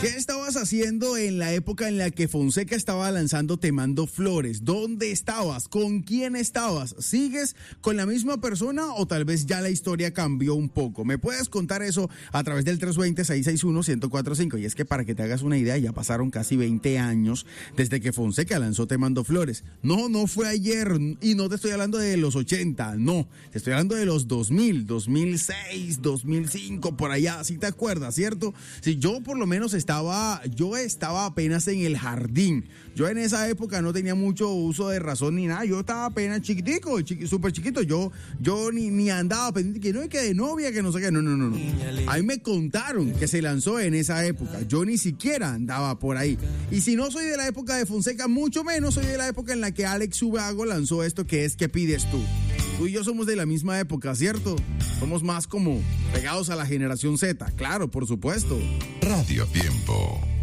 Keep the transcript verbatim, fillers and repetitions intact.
¿Qué estabas haciendo en la época en la que Fonseca estaba lanzando Te Mando Flores? ¿Dónde estabas? ¿Con quién estabas? ¿Sigues con la misma persona o tal vez ya la historia cambió un poco? ¿Me puedes contar eso a través del tres dos cero, seis seis uno, uno cero cuatro cinco? Y es que para que te hagas una idea, ya pasaron casi veinte años desde que Fonseca lanzó Te Mando Flores. No, no fue ayer y no te estoy hablando de los ochenta, no. Te estoy hablando de los dos mil, dos mil seis, dos mil cinco, por allá, ¿sí te acuerdas, cierto? Si yo por lo menos estaba, yo estaba apenas en el jardín. Yo en esa época no tenía mucho uso de razón ni nada. Yo estaba apenas chiquitico, chiqui, súper chiquito. Yo, yo ni, ni andaba pendiente que no es que de novia, que no sé qué. No, no, no, no. A mí me contaron que se lanzó en esa época. Yo ni siquiera andaba por ahí. Y si no soy de la época de Fonseca, mucho menos soy de la época en la que Alex Ubago lanzó esto que es ¿Qué pides tú? Tú y yo somos de la misma época, ¿cierto? Somos más como pegados a la generación Z. Claro, por supuesto. Radio Tiempo.